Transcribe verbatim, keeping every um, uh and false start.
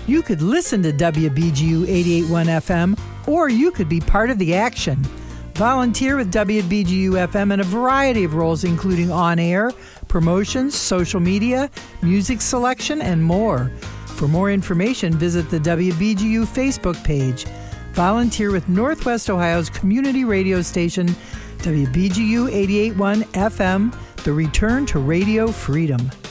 You could listen to W B G U eighty-eight point one F M, or you could be part of the action. Volunteer with W B G U F M in a variety of roles, including on-air, promotions, social media, music selection, and more. For more information, visit the W B G U Facebook page. Volunteer with Northwest Ohio's community radio station, W B G U eighty-eight point one F M, the return to radio freedom.